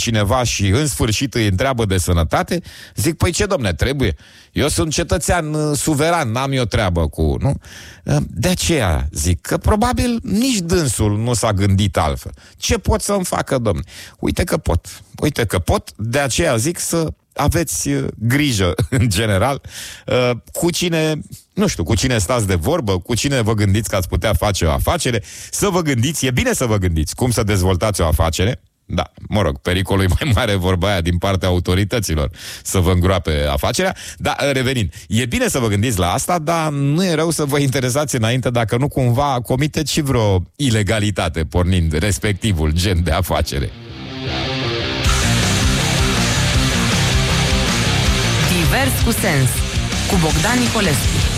cineva și în sfârșit îi întreabă de sănătate, zic, păi ce, domne, trebuie? Eu sunt cetățean suveran, n-am eu treabă cu, nu? De aceea zic că probabil nici dânsul nu s-a gândit altfel. Ce pot să-mi facă, domne? Uite că pot, de aceea zic să aveți grijă, în general, cu cine, nu știu, cu cine stați de vorbă, cu cine vă gândiți că ați putea face o afacere, să vă gândiți, e bine să vă gândiți cum să dezvoltați o afacere. Da, mă rog, pericolul e mai mare, vorba aia, din partea autorităților, să vă îngroape afacerea. Dar, revenind, e bine să vă gândiți la asta, dar nu e rău să vă interesați înainte dacă nu cumva comiteți și vreo ilegalitate pornind respectivul gen de afacere. Divers cu sens, cu Bogdan Nicolescu.